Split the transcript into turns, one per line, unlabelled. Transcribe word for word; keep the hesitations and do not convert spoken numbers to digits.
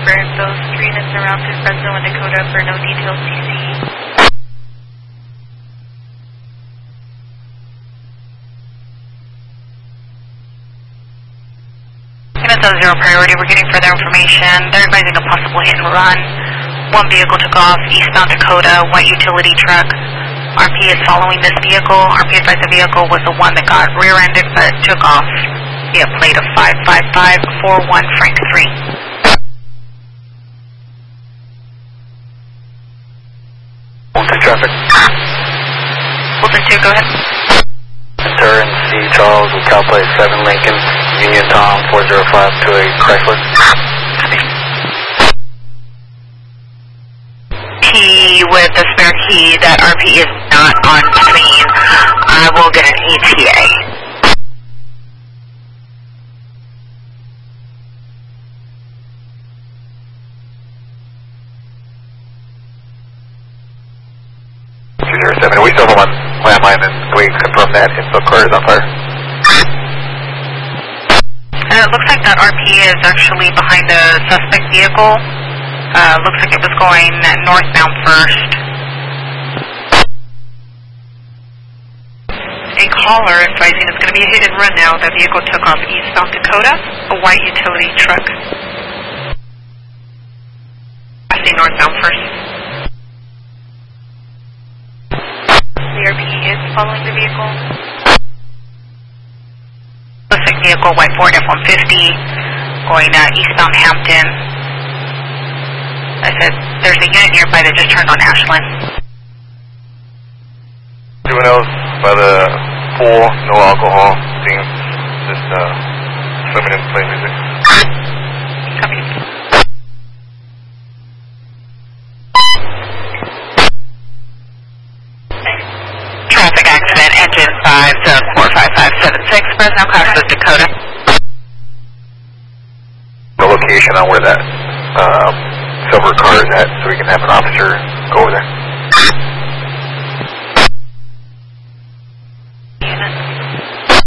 confirm those three units around through Fresno and Dakota for no details C C.
Units on zero priority, we're getting further information. They're advising a possible hit and run. One vehicle took off, eastbound Dakota, white utility truck. R P is following this vehicle. R P advised the vehicle was the one that got rear-ended but took off via plate of five five five four one Frank three.
Fulton traffic.
Fulton two, go ahead.
Turn C Charles with Cal Plate seven Lincoln, Union Tom four zero five to a Chrysler.
T with the spare key that R P is not on scene. I will get an E T A.
two zero seven, we still have one landline and we confirm that info car is on fire.
Uh, it looks like that R P is actually behind the suspect vehicle. Uh, looks like it was going northbound first.
A caller advising it's going to be a hit and run now. The vehicle took off eastbound Dakota, a white utility truck. I see northbound first. The R P is following the vehicle.
Suspect vehicle, white Ford F one fifty, going uh, eastbound Hampton. I said, there's a unit nearby that just turned on Ashland.
Everyone else by the pool, no alcohol thing, just uh, swimming and playing music.
Copy.
Traffic accident, engine five to four five five seven six, Fresno crosses Dakota.
The location on where that um, silver car is at, so we can have an officer